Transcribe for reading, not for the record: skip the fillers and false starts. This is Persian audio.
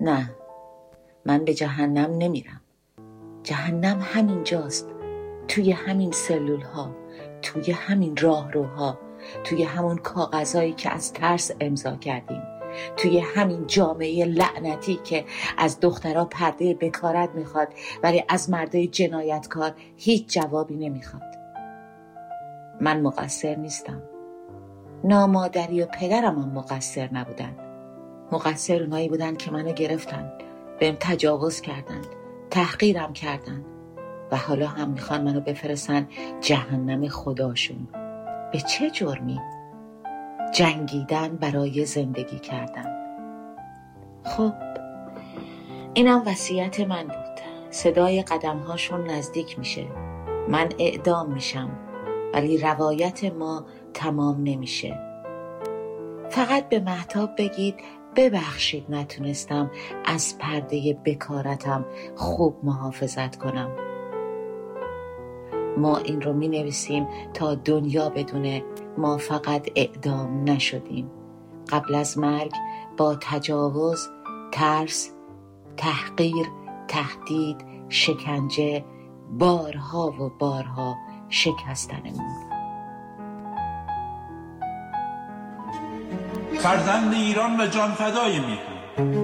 نه، من به جهنم نمیرم. جهنم همینجاست، توی همین سلول ها، توی همین راهروها، توی همون کاغذهایی که از ترس امضا کردیم، توی همین جامعه لعنتی که از دخترها پرده بکارت میخواد ولی از مردای جنایتکار هیچ جوابی نمیخواد. من مقصر نیستم. مادری و پدرم هم مقصر نبودن. مقصر اونایی بودن که منو گرفتن، بهم تجاوز کردن، تحقیرم کردن و حالا هم میخوان منو بفرستن جهنم خداشون. به چه جرمی؟ جنگیدن برای زندگی کردن. خب اینم وصیت من بود. صدای قدمهاشون نزدیک میشه. من اعدام میشم ولی روایت ما تمام نمیشه. فقط به مهتاب بگید ببخشید نتونستم از پرده بکارتم خوب محافظت کنم. ما این رو می نویسیم تا دنیا بدونه ما فقط اعدام نشدیم. قبل از مرگ با تجاوز، ترس، تحقیر، تهدید، شکنجه بارها و بارها شکستنمون. فرزند ایران و جان فدای میهن